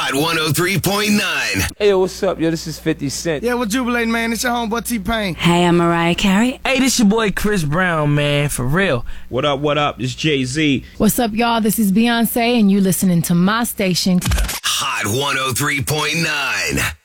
Hot 103.9. Hey, yo, what's up, yo? This is 50 Cent. Yeah, we're jubilating, man. It's your homeboy T-Pain. Hey, I'm Mariah Carey. Hey, this your boy Chris Brown, man, for real. What up, what up? This Jay-Z. What's up, y'all? This is Beyonce, and you listening to my station. Hot 103.9.